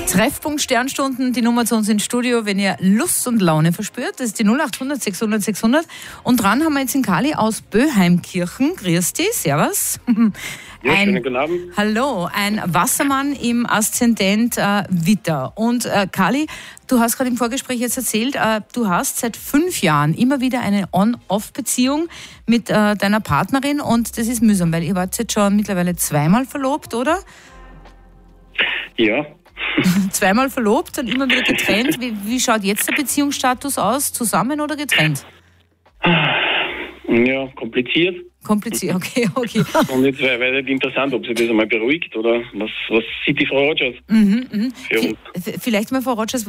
Treffpunkt Sternstunden, die Nummer zu uns ins Studio, wenn ihr Lust und Laune verspürt. Das ist die 0800 600 600. Und dran haben wir jetzt den Kali aus Böheimkirchen. Grüß dich, servus. Ja, schönen guten Abend. Hallo, ein Wassermann im Aszendent Widder. Und Kali, du hast gerade im Vorgespräch jetzt erzählt, du hast seit 5 Jahren immer wieder eine On-Off-Beziehung mit deiner Partnerin und das ist mühsam, weil ihr wart jetzt schon mittlerweile 2-mal verlobt, oder? Ja. 2-mal verlobt, dann immer wieder getrennt. Wie schaut jetzt der Beziehungsstatus aus? Zusammen oder getrennt? Ja, kompliziert. Kompliziert, okay. Und jetzt wäre es interessant, ob sie das einmal beruhigt oder was sieht die Frau Rogers? Vielleicht mal, Frau Rogers,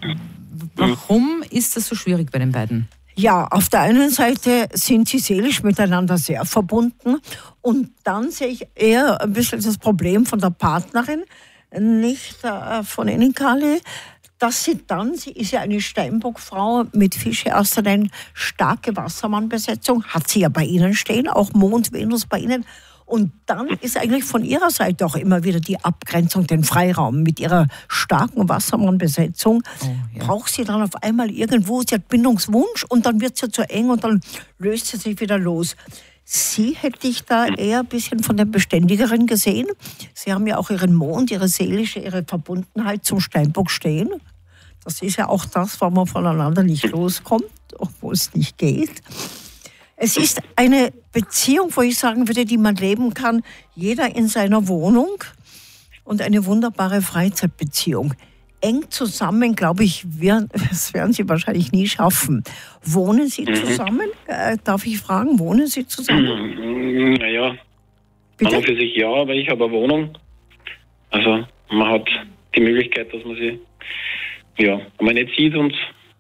warum ist das so schwierig bei den beiden? Ja, auf der einen Seite sind sie seelisch miteinander sehr verbunden und dann sehe ich eher ein bisschen das Problem von der Partnerin, nicht von Ihnen, Kali, dass sie ist ja eine Steinbockfrau mit Fische-Aszendent, starke Wassermannbesetzung, hat sie ja bei Ihnen stehen, auch Mond, Venus bei Ihnen. Und dann ist eigentlich von ihrer Seite auch immer wieder die Abgrenzung, den Freiraum mit ihrer starken Wassermannbesetzung. Braucht sie dann auf einmal irgendwo, sie hat Bindungswunsch und dann wird sie zu eng und dann löst sie sich wieder los. Sie hätte ich da eher ein bisschen von der Beständigeren gesehen. Sie haben ja auch Ihren Mond, Ihre seelische, Ihre Verbundenheit zum Steinbock stehen. Das ist ja auch das, wo man voneinander nicht loskommt, obwohl es nicht geht. Es ist eine Beziehung, wo ich sagen würde, die man leben kann, jeder in seiner Wohnung und eine wunderbare Freizeitbeziehung. Eng zusammen, glaube ich, das werden Sie wahrscheinlich nie schaffen. Wohnen Sie zusammen? Darf ich fragen, wohnen Sie zusammen? Naja, an und für sich ja, aber ich habe eine Wohnung. Also man hat die Möglichkeit, dass man sie einmal nicht sieht und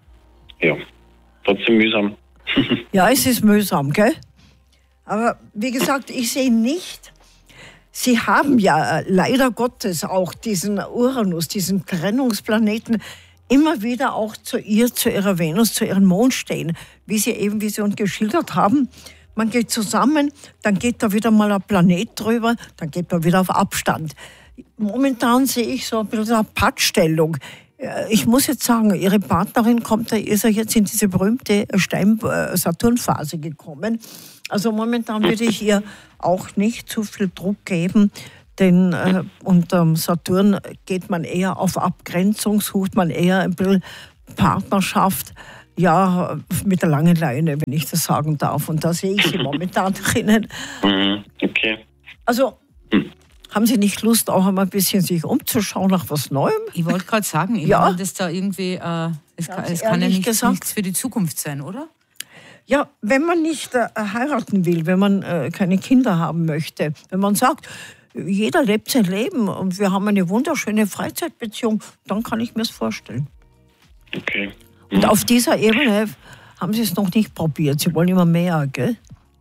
trotzdem mühsam. Ja, es ist mühsam, gell? Aber wie gesagt, ich sehe nicht, Sie haben ja leider Gottes auch diesen Uranus, diesen Trennungsplaneten, immer wieder auch zu ihrer Venus, zu ihrem Mond stehen. Wie Sie uns geschildert haben, man geht zusammen, dann geht da wieder mal ein Planet drüber, dann geht man wieder auf Abstand. Momentan sehe ich so ein bisschen eine Pattstellung. Ich muss jetzt sagen, Ihre Partnerin ist ja jetzt in diese berühmte Saturn-Phase gekommen. Also momentan würde ich ihr auch nicht zu viel Druck geben, denn unter Saturn geht man eher auf Abgrenzung, sucht man eher ein bisschen Partnerschaft, ja, mit der langen Leine, wenn ich das sagen darf. Und da sehe ich sie momentan drinnen. Okay. Also, haben Sie nicht Lust, auch einmal ein bisschen sich umzuschauen nach was Neuem? Ich wollte gerade sagen, das da irgendwie, es kann ja nichts für die Zukunft sein, oder? Ja, wenn man nicht heiraten will, wenn man keine Kinder haben möchte, wenn man sagt, jeder lebt sein Leben und wir haben eine wunderschöne Freizeitbeziehung, dann kann ich mir es vorstellen. Okay. Und auf dieser Ebene haben Sie es noch nicht probiert. Sie wollen immer mehr, gell?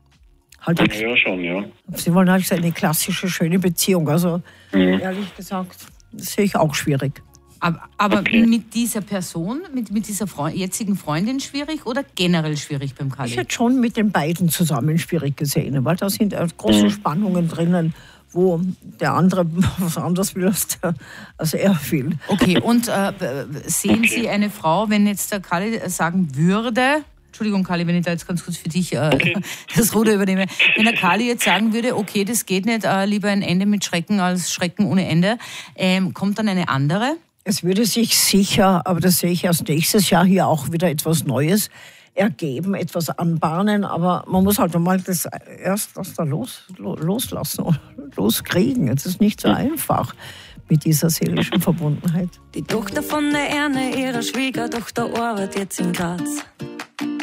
Ja, schon, ja. Sie wollen halt eine klassische, schöne Beziehung. Also, ehrlich gesagt, das sehe ich auch schwierig. Aber mit dieser Person, mit dieser jetzigen Freundin schwierig oder generell schwierig beim Kali? Ich hätte schon mit den beiden zusammen schwierig gesehen, weil da sind große Spannungen drinnen, wo der andere was anderes will als er will. Okay, und sehen Sie eine Frau, wenn jetzt der Kali sagen würde, Entschuldigung, Kali, wenn ich da jetzt ganz kurz für dich das Ruder übernehme. Wenn der Kali jetzt sagen würde, okay, das geht nicht, lieber ein Ende mit Schrecken als Schrecken ohne Ende, kommt dann eine andere? Es würde sich sicher, aber das sehe ich erst nächstes Jahr hier auch wieder etwas Neues ergeben, etwas anbahnen, aber man muss halt einmal das da loslassen oder loskriegen. Es ist nicht so einfach mit dieser seelischen Verbundenheit. Die Tochter von der Erne, ihrer Schwiegertochter, arbeitet jetzt in Graz.